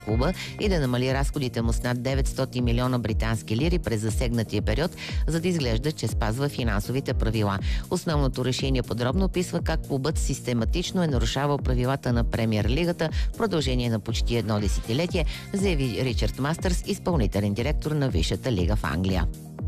клуба и да намали разходите му с над 900 милиона британски лири през засегнатия период, за да изглежда, че спазва финансовите правила. Основното решение подробно описва как клубът систематично е нарушавал правилата на Премиер лигата в продължение на почти едно десетилетие, заяви Ричард Мастърс, изпълнителен директор на Висшата лига в Англия.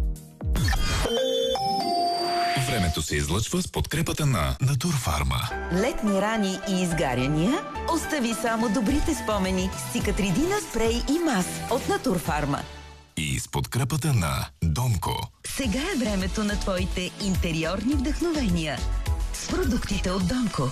Времето се излъчва с подкрепата на Натурфарма. Летни рани и изгаряния? Остави само добрите спомени с Цикатридина спрей и мас от Натурфарма. И с подкрепата на Донко. Сега е времето на твоите интериорни вдъхновения с продуктите от Донко.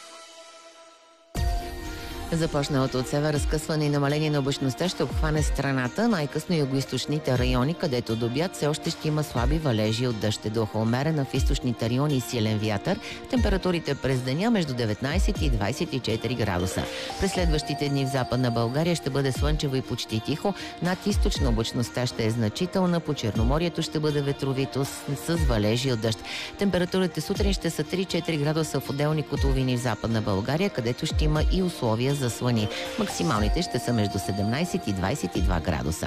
Започналото от север разкъсване и намаление на облачността ще обхване страната, най-късно югоизточните райони, където до обяд все още ще има слаби валежи от дъжд. Духа умерена в източните райони и силен вятър. Температурите през деня между 19 и 24 градуса. През следващите дни в Западна България ще бъде слънчево и почти тихо. Над източна облачността ще е значителна, по Черноморието ще бъде ветровито с валежи от дъжд. Температурите сутрин ще са 3-4 градуса в отделни котловини в Западна България, където ще има и условия за слани. Максималните ще са между 17 и 22 градуса.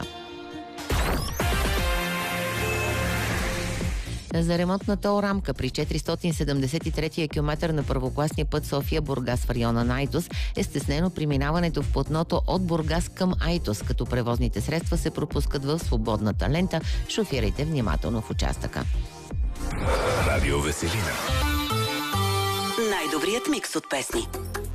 За ремонт на тол рамка при 473-я километър на първокласния път София-Бургас в района на Айтос е стеснено преминаването в платното от Бургас към Айтос, като превозните средства се пропускат в свободната лента. Шофирайте внимателно в участъка. Радио Веселина. Най-добрият микс от песни.